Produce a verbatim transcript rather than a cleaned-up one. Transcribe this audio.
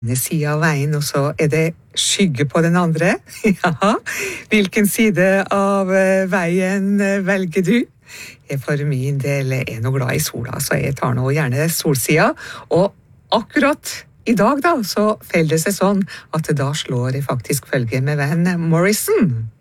ene siden av veien, og så er det skygge på den andre. Ja, hvilken side av eh, veien eh, velger du? Jeg for min del er nå glad i sola, så jeg tar nå gjerne solsida. Og akkurat i dag da, så feller det seg sånn at da slår jeg faktisk følge med venn Morrison.